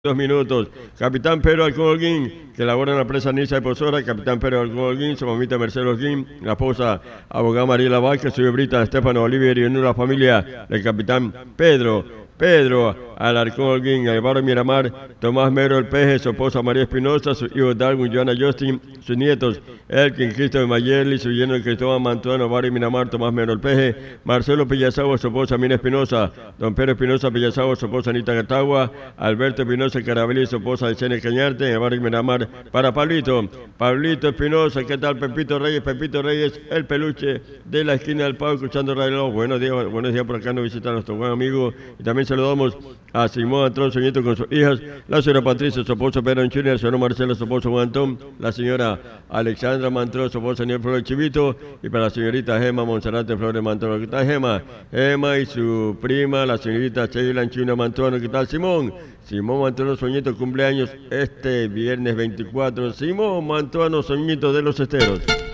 2 minutos. Capitán Pedro Alcón Holguín, que labora en la presa Niza de Pozora. Capitán Pedro Alcón Holguín, su mamita Mercedes Holguín, la esposa abogada Mariela Vázquez, su brita Estefano Olivier y la familia del capitán Pedro Alarcón Holguín, Álvaro Miramar, Tomás Mero El Peje, su esposa María Espinosa, su hijo Darwin, Joana Justin, sus nietos Elkin, Cristo Mayerli, su yerno Cristóbal Mantuano, Álvaro Miramar, Tomás Mero El Peje, Marcelo Pellazagua, su esposa Mina Espinosa, don Pedro Espinosa Pellazagua, su esposa Anita Gatagua, Alberto Espinosa Carabelli, su esposa Alcene Cañarte, Álvaro Miramar, para Pablito Espinosa, ¿qué tal Pepito Reyes, el peluche de la esquina del Pau, escuchando Radio. Buenos días por acá, nos visita nuestro buen amigo, y también saludamos a Simón Antrón Soñito con sus hijas, la señora Patricia, su esposo Pedro Junior, el señor Marcelo, su esposo Juan Antón, la señora Alexandra Mantrón, su esposo Daniel Flores Chivito, y para la señorita Gema Monserrate Flores Mantrón. ¿Qué tal Gema y su prima, la señorita Sheila Chino Mantrón? ¿Qué tal Simón Mantuano Soñito, cumpleaños este viernes 24. Simón Mantuano Soñito de los Esteros.